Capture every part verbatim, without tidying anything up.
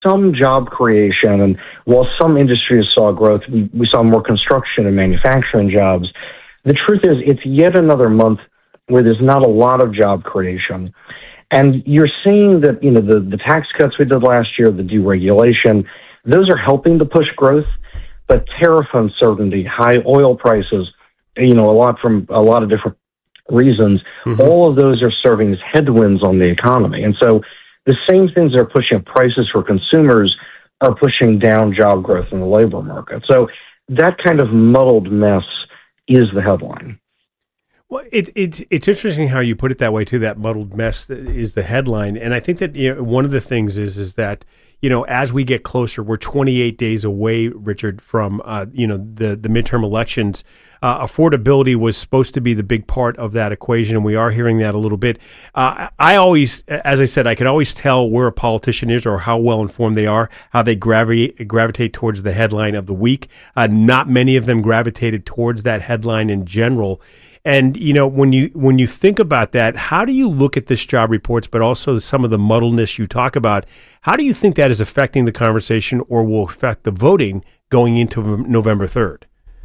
some job creation. And while some industries saw growth, we, we saw more construction and manufacturing jobs. The truth is, it's yet another month where there's not a lot of job creation. And you're seeing that, you know, the, the tax cuts we did last year, the deregulation, those are helping to push growth. But tariff uncertainty, high oil prices, you know, a lot from a lot of different reasons, mm-hmm. all of those are serving as headwinds on the economy. And so the same things that are pushing up prices for consumers are pushing down job growth in the labor market. So that kind of muddled mess is the headline. Well, it, it, it's interesting how you put it that way, too. That muddled mess is the headline. And I think that, you know, one of the things is is that, you know, as we get closer, we're twenty-eight days away, Richard, from, uh, you know, the, the midterm elections. Uh, affordability was supposed to be the big part of that equation, and we are hearing that a little bit. Uh, I always, as I said, I can always tell where a politician is or how well informed they are, how they gravitate gravitate towards the headline of the week. Uh, not many of them gravitated towards that headline in general. And, you know, when you when you think about that, how do you look at this job reports, but also some of the muddleness you talk about? How do you think that is affecting the conversation or will affect the voting going into November third?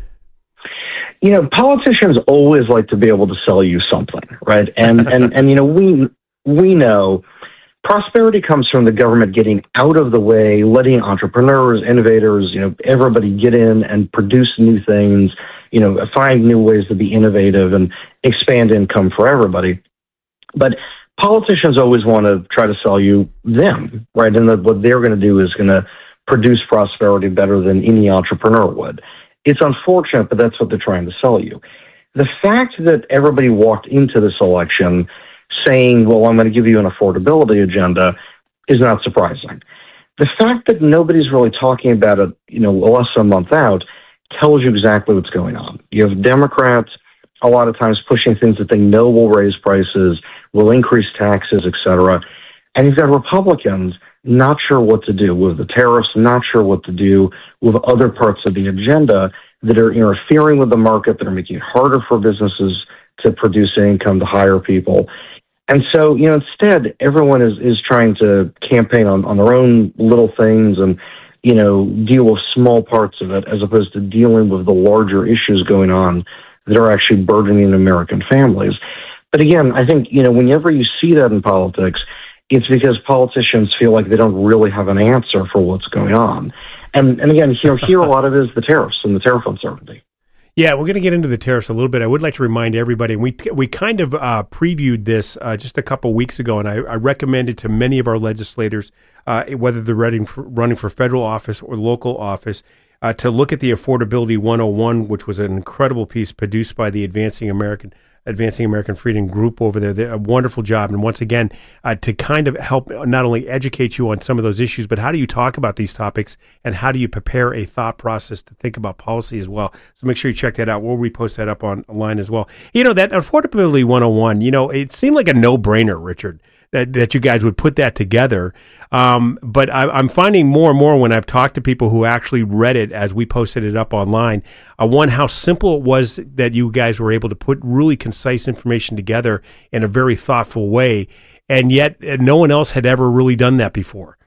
You know, politicians always like to be able to sell you something, right? And, and, and you know, we we know prosperity comes from the government getting out of the way, letting entrepreneurs, innovators, you know, everybody get in and produce new things, you know, find new ways to be innovative and expand income for everybody. But politicians always want to try to sell you them, right? And that what they're going to do is going to produce prosperity better than any entrepreneur would. It's unfortunate, but that's what they're trying to sell you. The fact that everybody walked into this election saying, well, I'm going to give you an affordability agenda is not surprising. The fact that nobody's really talking about it, you know, less than a month out, tells you exactly what's going on. You have Democrats a lot of times pushing things that they know will raise prices, will increase taxes, et cetera. And you've got Republicans not sure what to do with the tariffs, not sure what to do with other parts of the agenda that are interfering with the market, that are making it harder for businesses to produce income, to hire people. And so, you know, instead, everyone is, is trying to campaign on, on their own little things and, you know, deal with small parts of it as opposed to dealing with the larger issues going on that are actually burdening American families. But again, I think, you know, whenever you see that in politics, it's because politicians feel like they don't really have an answer for what's going on. And and again, here, here a lot of it is the tariffs and the tariff uncertainty. Yeah, we're going to get into the tariffs a little bit. I would like to remind everybody, and we we kind of uh, previewed this uh, just a couple weeks ago, and I, I recommended to many of our legislators, uh, whether they're running for, running for federal office or local office, uh, to look at the Affordability one oh one, which was an incredible piece produced by the Advancing American Advancing American Freedom Group over there. They did a wonderful job. And once again, uh, to kind of help not only educate you on some of those issues, but how do you talk about these topics and how do you prepare a thought process to think about policy as well. So make sure you check that out. We'll repost that up online as well. You know, that Affordability one oh one, you know, it seemed like a no-brainer, Richard, that, that you guys would put that together. Um, but I, I'm finding more and more when I've talked to people who actually read it as we posted it up online, uh, one, how simple it was that you guys were able to put really concise information together in a very thoughtful way, and yet uh, no one else had ever really done that before.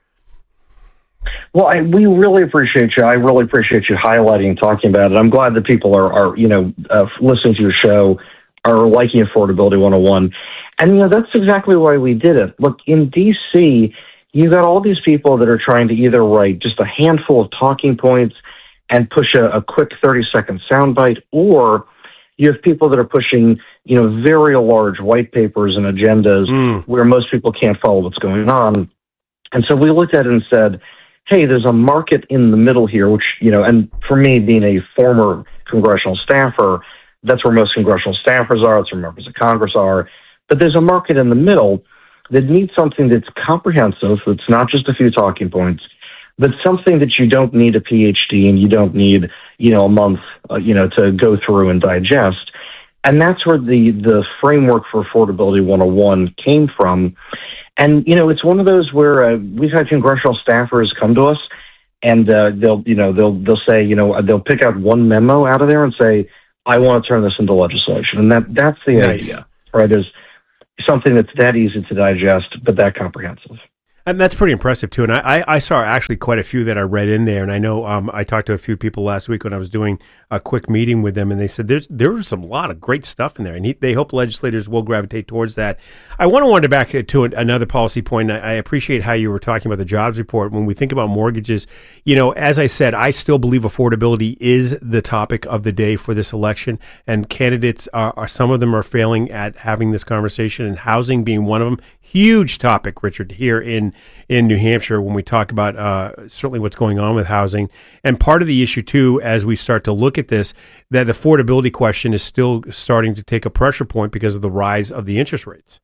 Well, I, we really appreciate you. I really appreciate you highlighting and talking about it. I'm glad that people are, are you know, uh, listening to your show, are liking Affordability one oh one. And, you know, that's exactly why we did it. Look, in D C, you got all these people that are trying to either write just a handful of talking points and push a, a quick thirty-second soundbite, or you have people that are pushing, you know, very large white papers and agendas mm. where most people can't follow what's going on. And so we looked at it and said, hey, there's a market in the middle here, which, you know, and for me, being a former congressional staffer, that's where most congressional staffers are, that's where members of Congress are. But there's a market in the middle that needs something that's comprehensive, that's not just a few talking points, but something that you don't need a P H D and you don't need, you know, a month, uh, you know, to go through and digest. And that's where the, the framework for Affordability one oh one came from. And, you know, it's one of those where uh, we've had congressional staffers come to us and uh, they'll, you know, they'll, they'll say, you know, they'll pick out one memo out of there and say, I want to turn this into legislation. And that, that's the nice. idea, right, is something that's that easy to digest, but that comprehensive. And that's pretty impressive, too. And I, I, I saw actually quite a few that I read in there. And I know um, I talked to a few people last week when I was doing a quick meeting with them, and they said there's there was some lot of great stuff in there. And he, they hope legislators will gravitate towards that. I want to wander back to another policy point. I, I appreciate how you were talking about the jobs report. When we think about mortgages, you know, as I said, I still believe affordability is the topic of the day for this election. And candidates, are, are some of them are failing at having this conversation, and housing being one of them. Huge topic, Richard, here in, in New Hampshire when we talk about uh, certainly what's going on with housing. And part of the issue, too, as we start to look at this, that affordability question is still starting to take a pressure point because of the rise of the interest rates.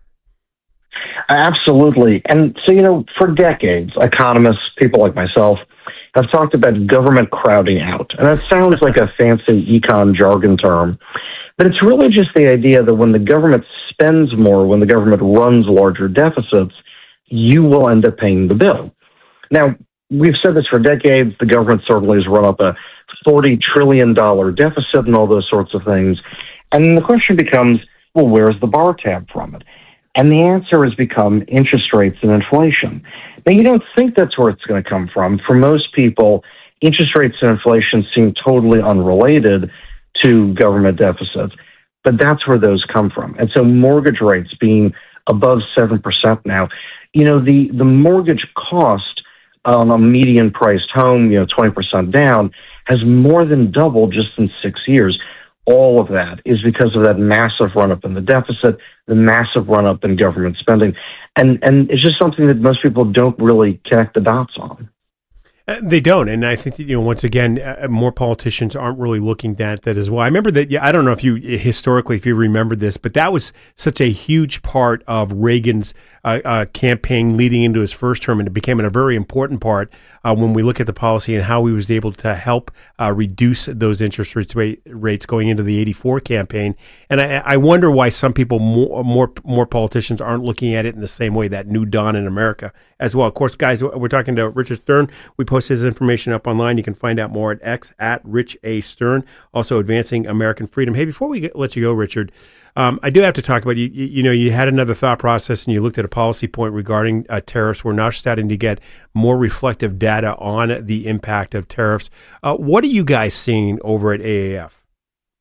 Absolutely. And so, you know, for decades, economists, people like myself, have talked about government crowding out. And that sounds like a fancy econ jargon term. But it's really just the idea that when the government spends more, when the government runs larger deficits, you will end up paying the bill. Now, we've said this for decades. The government certainly has run up a forty trillion dollars deficit and all those sorts of things. And then the question becomes, well, where's the bar tab from it? And the answer has become interest rates and inflation. Now, you don't think that's where it's going to come from. For most people, interest rates and inflation seem totally unrelated to government deficits, but that's where those come from. And so mortgage rates being above seven percent now, you know, the, the mortgage cost on a median priced home, you know, twenty percent down, has more than doubled just in six years. All of that is because of that massive run-up in the deficit, the massive run-up in government spending. And, and it's just something that most people don't really connect the dots on. Uh, they don't, and I think that, you know, once again, uh, more politicians aren't really looking at that as well. I remember that. Yeah, I don't know if you historically, if you remember this, but that was such a huge part of Reagan's uh, uh, campaign leading into his first term, and it became a very important part uh, when we look at the policy and how he was able to help uh, reduce those interest rates rates going into the eighty-four campaign. And I, I wonder why some people, more, more more politicians, aren't looking at it in the same way, that new dawn in America as well. Of course, guys, we're talking to Richard Stern. We post his information up online. You can find out more at X at Rich A. Stern. Also, Advancing American Freedom. Hey, before we get, let you go, Richard, um, I do have to talk about, you, you You know, you had another thought process and you looked at a policy point regarding uh, tariffs. We're now starting to get more reflective data on the impact of tariffs. Uh, what are you guys seeing over at A A F?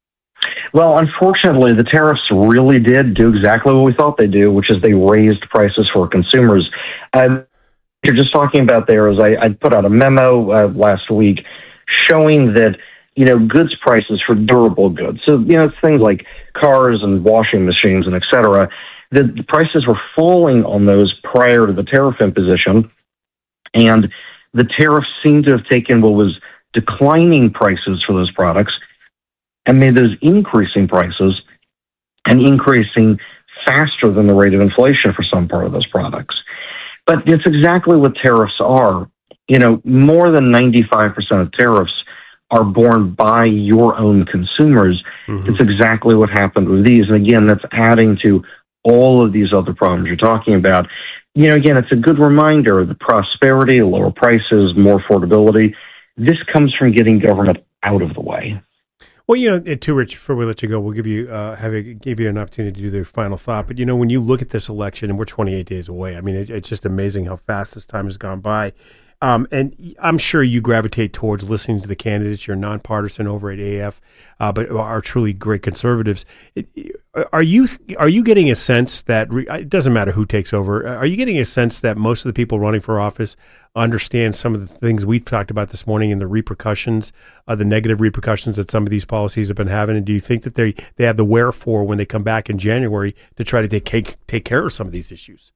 Well, unfortunately, the tariffs really did do exactly what we thought they'd do, which is they raised prices for consumers. Uh, you're just talking about there is I, I put out a memo uh, last week showing that, you know, goods prices for durable goods. So, you know, it's things like cars and washing machines and et cetera. The, the prices were falling on those prior to the tariff imposition. And the tariffs seemed to have taken what was declining prices for those products and made those increasing prices and increasing faster than the rate of inflation for some part of those products. But it's exactly what tariffs are. You know, more than ninety-five percent of tariffs are borne by your own consumers. Mm-hmm. It's exactly what happened with these. And again, that's adding to all of these other problems you're talking about. You know, again, it's a good reminder of the prosperity, lower prices, more affordability. This comes from getting government out of the way. Well, you know, too, Rich, before we let you go, we'll give you uh, have a, give you an opportunity to do the final thought. But, you know, when you look at this election, and we're twenty-eight days away, I mean, it, it's just amazing how fast this time has gone by. Um, and I'm sure you gravitate towards listening to the candidates. You're nonpartisan over at A A F, uh, but are truly great conservatives. It, are you are you getting a sense that re, it doesn't matter who takes over? Are you getting a sense that most of the people running for office understand some of the things we've talked about this morning and the repercussions, uh, the negative repercussions that some of these policies have been having? And do you think that they they have the wherefore when they come back in January to try to take take care of some of these issues?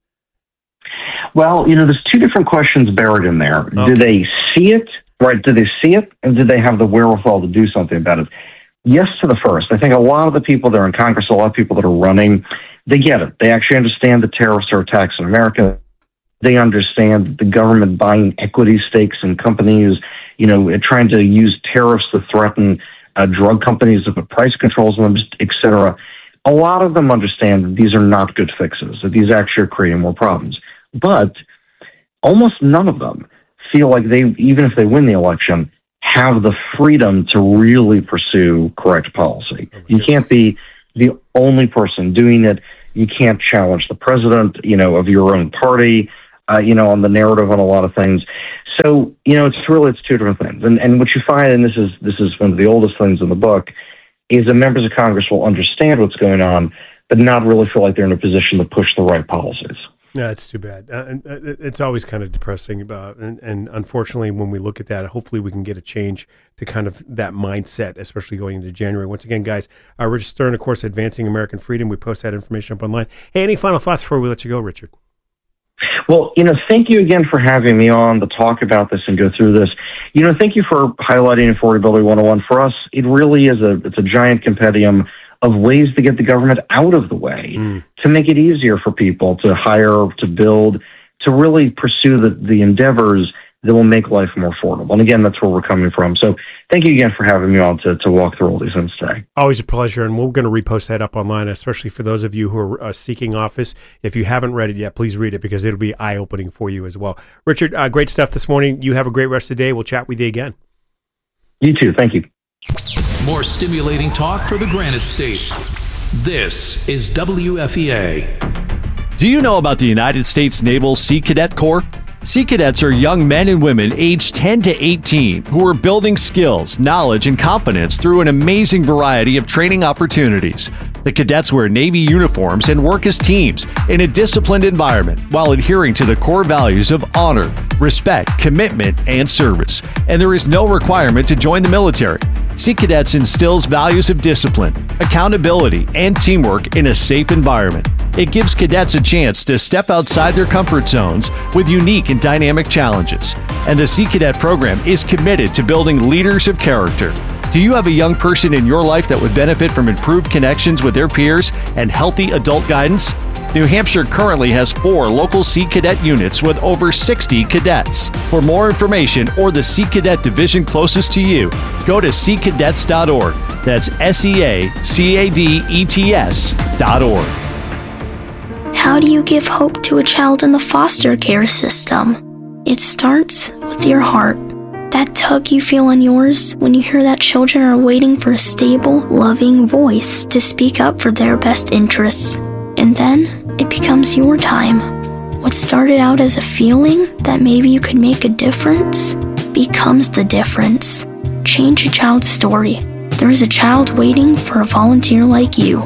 Well, you know, there's two different questions buried in there. Okay. Do they see it, right? Do they see it, and do they have the wherewithal to do something about it? Yes to the first. I think a lot of the people that are in Congress, a lot of people that are running, they get it. They actually understand that tariffs are a tax in America. They understand that the government buying equity stakes in companies, you know, trying to use tariffs to threaten uh, drug companies to put price controls on them, et cetera. A lot of them understand that these are not good fixes, that these actually are creating more problems. But almost none of them feel like they, even if they win the election, have the freedom to really pursue correct policy. You can't be the only person doing it. You can't challenge the president, you know, of your own party. uh, you know, on the narrative on a lot of things. So, you know, it's really, it's two different things. And and what you find, and this is this is one of the oldest things in the book, is that members of Congress will understand what's going on, but not really feel like they're in a position to push the right policies. Yeah, it's too bad. Uh, and uh, it's always kind of depressing about, and, and unfortunately, when we look at that, hopefully we can get a change to kind of that mindset, especially going into January. Once again, guys, uh, Richard Stern, of course, Advancing American Freedom. We post that information up online. Hey, any final thoughts before we let you go, Richard? Well, you know, thank you again for having me on to talk about this and go through this. You know, thank you for highlighting Affordability one oh one. For us, it really is a, it's a giant compendium of ways to get the government out of the way, mm. to make it easier for people to hire, to build, to really pursue the, the endeavors that will make life more affordable. And again, that's where we're coming from. So thank you again for having me on to, to walk through all these things today. Always a pleasure. And we're going to repost that up online, especially for those of you who are uh, seeking office. If you haven't read it yet, please read it because it'll be eye-opening for you as well. Richard, uh, great stuff this morning. You have a great rest of the day. We'll chat with you again. You too. Thank you. More stimulating talk for the Granite State. This is W F E A. Do you know about the United States Naval Sea Cadet Corps? Sea Cadets are young men and women aged ten to eighteen who are building skills, knowledge, and confidence through an amazing variety of training opportunities. The cadets wear Navy uniforms and work as teams in a disciplined environment while adhering to the core values of honor, respect, commitment, and service. And there is no requirement to join the military. Sea Cadets instills values of discipline, accountability, and teamwork in a safe environment. It gives cadets a chance to step outside their comfort zones with unique and dynamic challenges. And the Sea Cadet program is committed to building leaders of character. Do you have a young person in your life that would benefit from improved connections with their peers and healthy adult guidance? New Hampshire currently has four local Sea Cadet units with over sixty cadets. For more information or the Sea Cadet division closest to you, go to sea cadets dot org. That's S E A C A D E T S dot org. How do you give hope to a child in the foster care system? It starts with your heart. That tug you feel in yours when you hear that children are waiting for a stable, loving voice to speak up for their best interests. And then it becomes your time. What started out as a feeling that maybe you could make a difference becomes the difference. Change a child's story. There is a child waiting for a volunteer like you.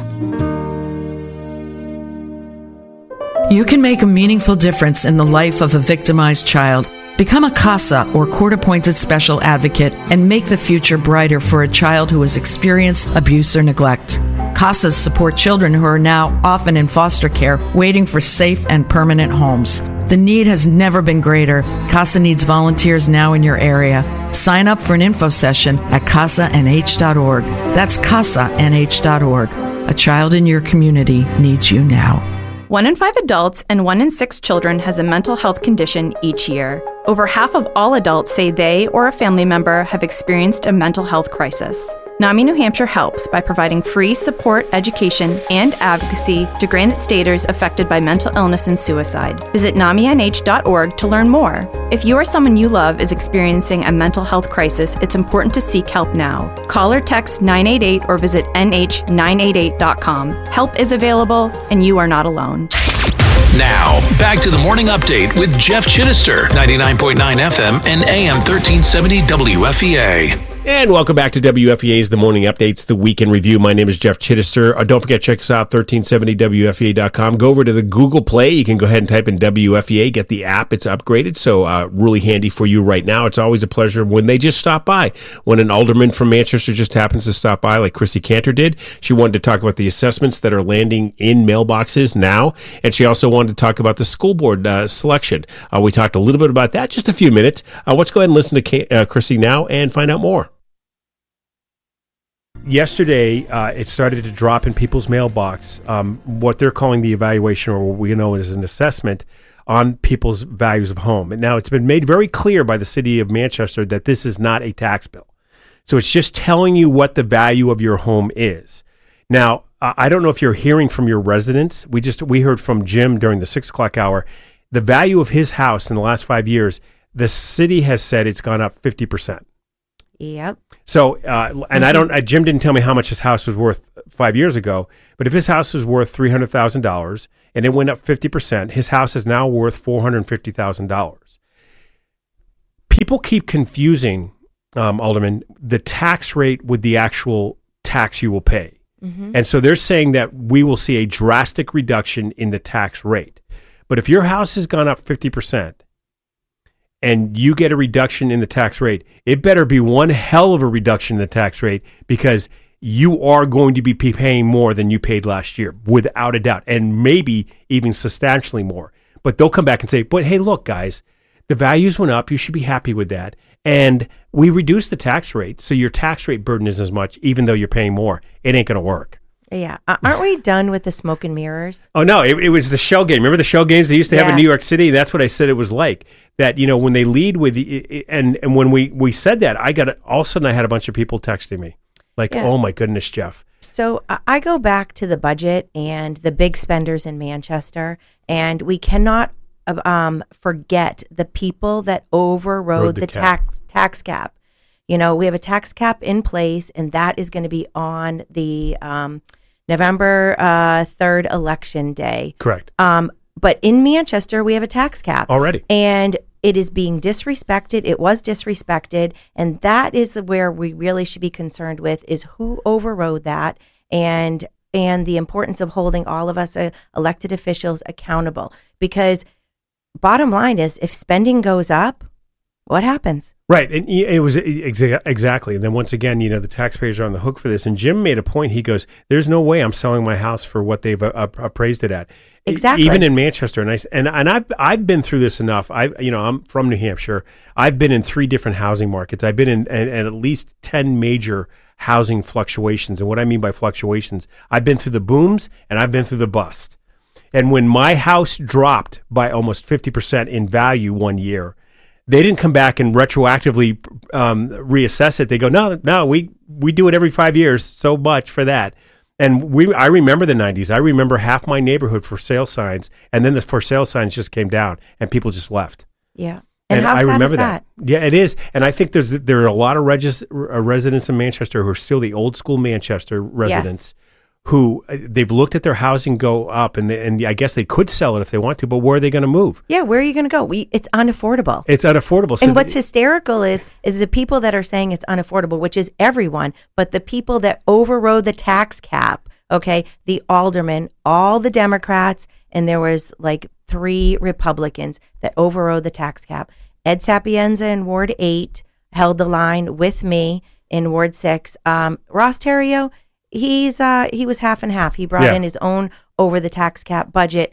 You can make a meaningful difference in the life of a victimized child. Become a CASA, or court-appointed special advocate, and make the future brighter for a child who has experienced abuse or neglect. CASAs support children who are now often in foster care, waiting for safe and permanent homes. The need has never been greater. CASA needs volunteers now in your area. Sign up for an info session at casa n h dot org. That's casa n h dot org. A child in your community needs you now. One in five adults and one in six children has a mental health condition each year. Over half of all adults say they or a family member have experienced a mental health crisis. NAMI New Hampshire helps by providing free support, education, and advocacy to Granite Staters affected by mental illness and suicide. Visit nami n h dot org to learn more. If you or someone you love is experiencing a mental health crisis, it's important to seek help now. Call or text nine eight eight or visit n h nine eight eight dot com. Help is available, and you are not alone. Now, back to the morning update with Jeff Chittister, ninety-nine point nine F M and A M thirteen seventy W F E A. And welcome back to W F E A's The Morning Updates, the Week in Review. My name is Jeff Chittister. Uh, don't forget, check us out, thirteen seventy W F E A dot com. Go over to the Google Play. You can go ahead and type in W F E A, get the app. It's upgraded, so uh, really handy for you right now. It's always a pleasure when they just stop by. When an alderman from Manchester just happens to stop by, like Chrissy Cantor did, she wanted to talk about the assessments that are landing in mailboxes now, and she also wanted to talk about the school board uh, selection. Uh, we talked a little bit about that, just a few minutes. Uh, let's go ahead and listen to K- uh, Chrissy now and find out more. Yesterday, uh, it started to drop in people's mailbox, um, what they're calling the evaluation, or what we know as an assessment, on people's values of home. And now it's been made very clear by the city of Manchester that this is not a tax bill. So it's just telling you what the value of your home is. Now, uh, I don't know if you're hearing from your residents. We just we heard from Jim during the six o'clock hour. The value of his house in the last five years, the city has said it's gone up fifty percent. Yep. So, uh, and I don't, uh, Jim didn't tell me how much his house was worth five years ago, but if his house was worth three hundred thousand dollars and it went up fifty percent, his house is now worth four hundred fifty thousand dollars. People keep confusing, um, Alderman, the tax rate with the actual tax you will pay. Mm-hmm. And so they're saying that we will see a drastic reduction in the tax rate. But if your house has gone up fifty percent, and you get a reduction in the tax rate, it better be one hell of a reduction in the tax rate, because you are going to be paying more than you paid last year, without a doubt, and maybe even substantially more. But they'll come back and say, but hey, look, guys, the values went up. You should be happy with that. And we reduced the tax rate, so your tax rate burden isn't as much, even though you're paying more. It ain't going to work. Yeah. Uh, aren't we done with the smoke and mirrors? Oh, no. It, it was the shell game. Remember the shell games they used to have yeah. in New York City? That's what I said it was like. That, you know, when they lead with, the, and and when we, we said that, I got, all of a sudden I had a bunch of people texting me. Like, yeah. oh my goodness, Jeff. So uh, I go back to the budget and the big spenders in Manchester, and we cannot um, forget the people that overrode Rode the the cap. tax tax cap. You know, we have a tax cap in place, and that is going to be on the um, November uh, third election day. Correct. Um, but in Manchester, we have a tax cap already, and it is being disrespected. It was disrespected, and that is where we really should be concerned with, is who overrode that, and and the importance of holding all of us uh, elected officials accountable. Because bottom line is, if spending goes up, what happens? Right. And it was exa- exactly. And then once again, you know, the taxpayers are on the hook for this. And Jim made a point. He goes, there's no way I'm selling my house for what they've uh, appraised it at. Exactly. Even in Manchester. And I, and, and I've, I've been through this enough. I, you know, I'm from New Hampshire. I've been in three different housing markets. I've been in, in, in at least ten major housing fluctuations. And what I mean by fluctuations, I've been through the booms and I've been through the bust. And when my house dropped by almost fifty percent in value one year, they didn't come back and retroactively um, reassess it. They go, no, no, we we do it every five years. So much for that. And we, I remember the nineties. I remember half my neighborhood for sale signs, and then the for sale signs just came down, and people just left. Yeah, and, and how I sad remember is that? that? Yeah, it is. And I think there's there are a lot of regis, uh, residents in Manchester who are still the old school Manchester residents. Yes. Who uh, they've looked at their housing go up, and they, and I guess they could sell it if they want to, but where are they going to move? Yeah, where are you going to go? We it's unaffordable. It's unaffordable. So and what's th- hysterical is is the people that are saying it's unaffordable, which is everyone, but the people that overrode the tax cap. Okay, the aldermen, all the Democrats, and there was like three Republicans that overrode the tax cap. Ed Sapienza in Ward eight held the line with me in Ward six. Um, Ross Terrio. He's uh he was half and half. He brought yeah. in his own over the tax cap budget.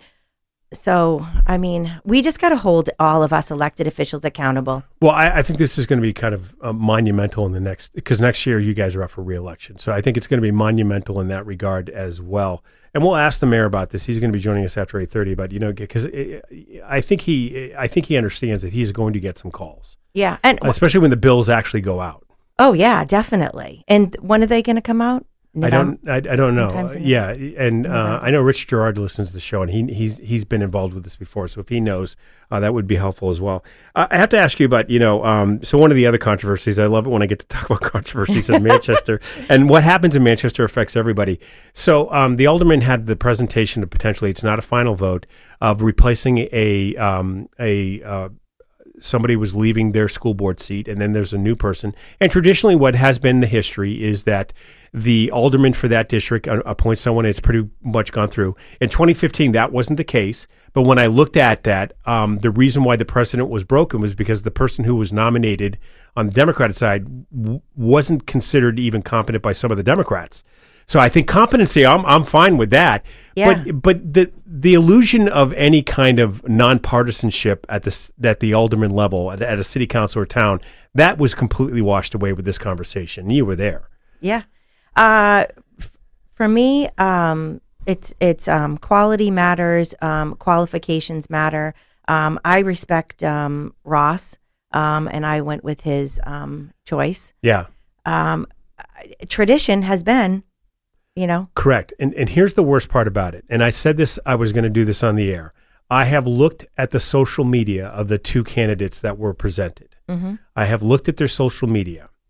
So, I mean, we just got to hold all of us elected officials accountable. Well, I, I think this is going to be kind of uh, monumental in the next, because next year you guys are up for re-election. So I think it's going to be monumental in that regard as well. And we'll ask the mayor about this. He's going to be joining us after eight thirty. But, you know, because I think he I think he understands that he's going to get some calls. Yeah. and Especially when the bills actually go out. Oh, yeah, definitely. And when are they going to come out? I don't. I, I don't know. Uh, yeah, and uh, I know Rich Gerard listens to the show, and he he's he's been involved with this before. So if he knows, uh, that would be helpful as well. Uh, I have to ask you about, you know, um, so one of the other controversies. I love it when I get to talk about controversies in Manchester, and what happens in Manchester affects everybody. So um, the alderman had the presentation of potentially, it's not a final vote, of replacing a um, a. Uh, somebody was leaving their school board seat, and then there's a new person. And traditionally what has been the history is that the alderman for that district appoints someone. It's pretty much gone through. In twenty fifteen, that wasn't the case. But when I looked at that, um, the reason why the precedent was broken was because the person who was nominated on the Democratic side w- wasn't considered even competent by some of the Democrats. So I think competency, I'm I'm fine with that. Yeah. But but the the illusion of any kind of nonpartisanship at the at the alderman level, at, at a city council or town, that was completely washed away with this conversation. You were there. Yeah. Uh, f- for me, um, it's it's um, quality matters, um, qualifications matter. Um, I respect um, Ross, um, and I went with his um, choice. Yeah. Um, tradition has been. You know? Correct. And and here's the worst part about it. And I said this, I was going to do this on the air. I have looked at the social media of the two candidates that were presented. Mm-hmm. I have looked at their social media.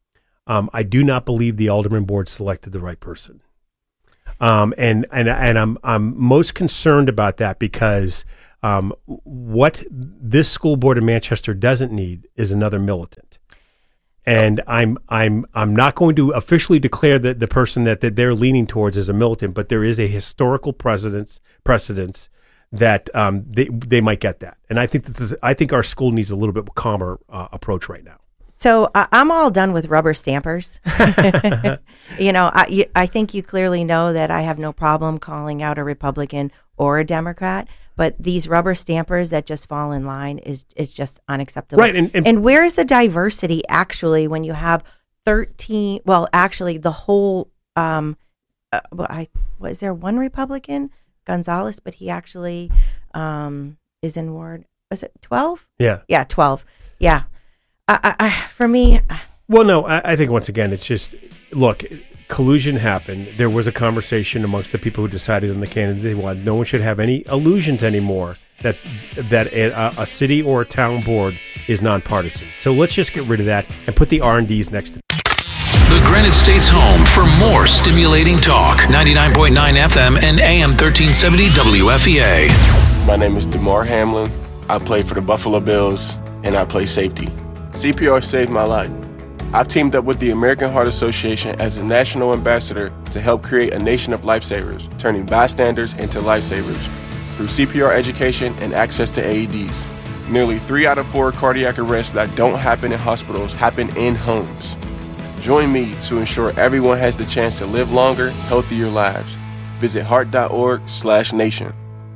Um, I do not believe the Alderman board selected the right person. Um, and and and I'm I'm most concerned about that because um, what this school board in Manchester doesn't need is another militant. And I'm I'm I'm not going to officially declare that the person that, that they're leaning towards is a militant, but there is a historical precedence precedence that um, they they might get that. And I think that the, I think our school needs a little bit calmer uh, approach right now. So uh, I'm all done with rubber stampers. you know, I, you, I think you clearly know that I have no problem calling out a Republican or a Democrat, but these rubber stampers that just fall in line is is just unacceptable. Right, and, and, and where is the diversity actually when you have thirteen? Well, actually, the whole. Um, uh, I was there one Republican, Gonzalez, but he actually um, is in Ward. Was it twelve? Yeah, yeah, twelve. Yeah. I, I, for me, well, no, I, I think once again, it's just, look, collusion happened. There was a conversation amongst the people who decided on the candidate they wanted. No one should have any illusions anymore that that a, a city or a town board is nonpartisan. So let's just get rid of that and put the R and Ds next to it. The Granite State's home for more stimulating talk. ninety-nine point nine F M and A M thirteen seventy W F E A. My name is DeMar Hamlin. I play for the Buffalo Bills, and I play safety. C P R saved my life. I've teamed up with the American Heart Association as a national ambassador to help create a nation of lifesavers, turning bystanders into lifesavers through C P R education and access to A E Ds. Nearly three out of four cardiac arrests that don't happen in hospitals happen in homes. Join me to ensure everyone has the chance to live longer, healthier lives. Visit heart.org slash nation.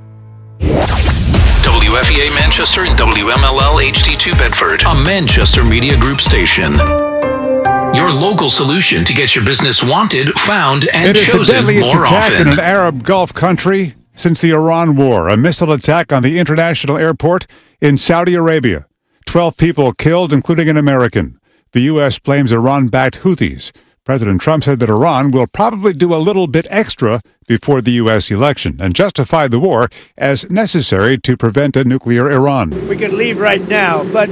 W F E A Manchester and W M L L H D two Bedford, a Manchester Media Group station. Your local solution to get your business wanted, found, and it chosen is the deadliest more attack often. in an Arab Gulf country since the Iran War. A missile attack on the international airport in Saudi Arabia. Twelve people killed, including an American. The U S blames Iran-backed Houthis. President Trump said that Iran will probably do a little bit extra before the U S election and justified the war as necessary to prevent a nuclear Iran. We can leave right now, but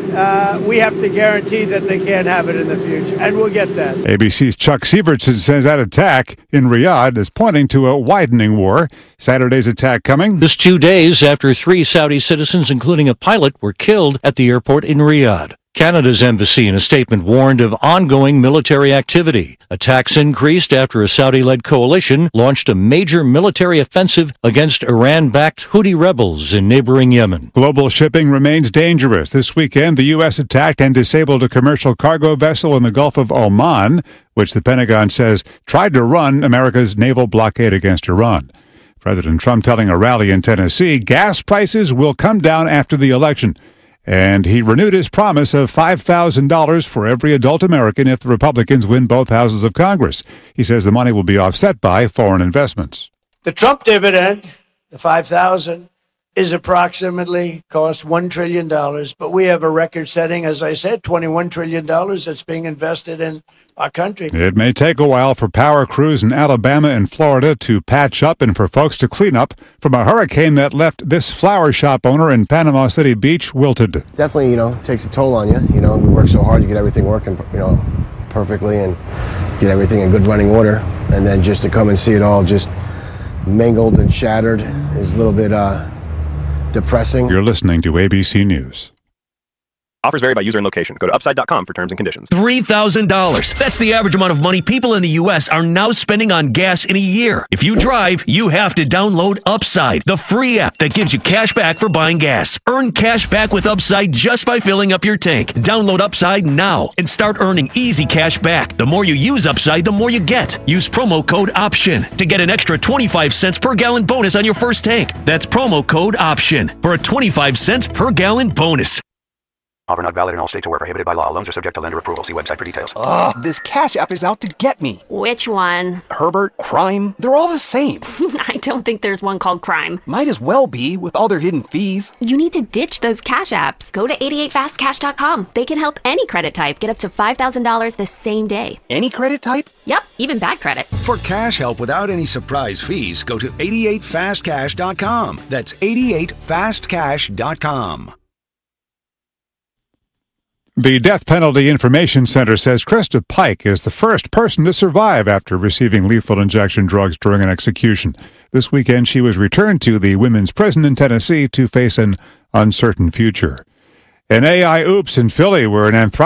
uh, we have to guarantee that they can't have it in the future, and we'll get that. A B C's Chuck Sievertson says that attack in Riyadh is pointing to a widening war. Saturday's attack coming just two days after three Saudi citizens, including a pilot, were killed at the airport in Riyadh. Canada's embassy in a statement warned of ongoing military activity. Attacks increased after a Saudi-led coalition launched a major military offensive against Iran-backed Houthi rebels in neighboring Yemen. Global shipping remains dangerous. This weekend, the U S attacked and disabled a commercial cargo vessel in the Gulf of Oman, which the Pentagon says tried to run America's naval blockade against Iran. President Trump telling a rally in Tennessee gas prices will come down after the election. And he renewed his promise of five thousand dollars for every adult American if the Republicans win both houses of Congress. He says the money will be offset by foreign investments. The Trump dividend, the five thousand dollars, is approximately cost one trillion dollars. But we have a record-setting, as I said, twenty-one trillion dollars that's being invested in our country. It may take a while for power crews in Alabama and Florida to patch up and for folks to clean up from a hurricane that left this flower shop owner in Panama City Beach wilted. Definitely, you know, takes a toll on you. You know, we work so hard to get everything working, you know, perfectly and get everything in good running order. And then just to come and see it all just mangled and shattered is a little bit uh, depressing. You're listening to A B C News. Offers vary by user and location. Go to upside dot com for terms and conditions. three thousand dollars. That's the average amount of money people in the U S are now spending on gas in a year. If you drive, you have to download Upside, the free app that gives you cash back for buying gas. Earn cash back with Upside just by filling up your tank. Download Upside now and start earning easy cash back. The more you use Upside, the more you get. Use promo code OPTION to get an extra twenty-five cents per gallon bonus on your first tank. That's promo code OPTION for a twenty-five cents per gallon bonus. Offer not valid in all states or where prohibited by law. Loans are subject to lender approval. See website for details. Ugh, this Cash App is out to get me. Which one? Herbert, Crime, they're all the same. I don't think there's one called Crime. Might as well be, with all their hidden fees. You need to ditch those Cash Apps. Go to eighty-eight fast cash dot com. They can help any credit type get up to five thousand dollars the same day. Any credit type? Yep, even bad credit. For cash help without any surprise fees, go to eighty-eight fast cash dot com. That's eighty-eight fast cash dot com. The Death Penalty Information Center says Krista Pike is the first person to survive after receiving lethal injection drugs during an execution. This weekend, she was returned to the women's prison in Tennessee to face an uncertain future. An A I oops in Philly, where an anthropoid